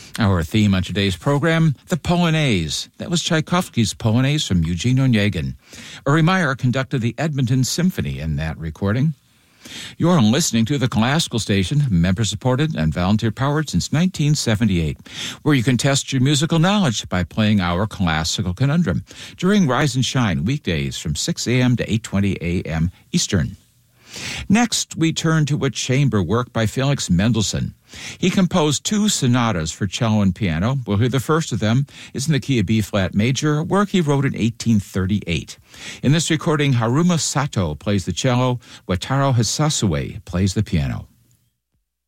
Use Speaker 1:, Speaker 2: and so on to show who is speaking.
Speaker 1: Our theme on today's program, the Polonaise. That was Tchaikovsky's Polonaise from Eugene Onegin. Uri Meyer conducted the Edmonton Symphony in that recording. You're listening to the Classical Station, member-supported and volunteer-powered since 1978, where you can test your musical knowledge by playing our Classical Conundrum during Rise and Shine weekdays from 6 a.m. to 8:20 a.m. Eastern. Next, we turn to a chamber work by Felix Mendelssohn. He composed 2 sonatas for cello and piano. We'll hear the first of them is in the key of B-flat major, a work he wrote in 1838. In this recording, Haruma Sato plays the cello, Wataru Hisasue plays the piano.